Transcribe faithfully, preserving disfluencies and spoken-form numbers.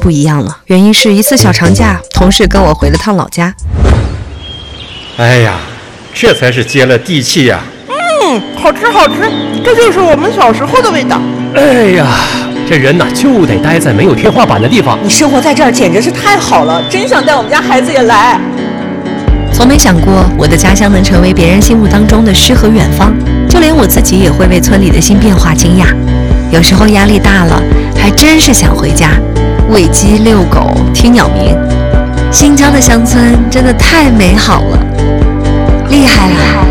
不一样了。原因是一次小长假，同事跟我回了趟老家。 哎呀，这才是接了地气呀！ 嗯，好吃好吃，这就是我们小时候的味道。 哎呀，这人呐就得待在没有天花板的地方。 你生活在这儿简直是太好了，真想带我们家孩子也来。 从没想过我的家乡能成为别人心目当中的诗和远方，就连我自己也会为村里的新变化惊讶。有时候压力大了，还真是想回家，喂鸡、遛狗、听鸟鸣。新疆的乡村真的太美好了，厉害了！